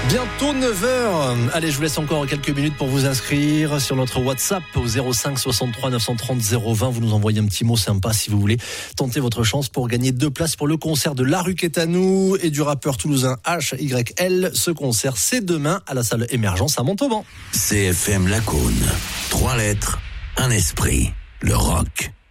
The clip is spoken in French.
Bientôt 9h. Allez, je vous laisse encore quelques minutes pour vous inscrire sur notre WhatsApp au 05 63 930 020. Vous nous envoyez un petit mot sympa si vous voulez tenter votre chance pour gagner 2 places pour le concert de La Rue Qu'est à nous et du rappeur toulousain HYL. Ce concert, c'est demain à la salle Émergence à Montauban. CFM Lacaune. 3 lettres, un esprit. Le rock.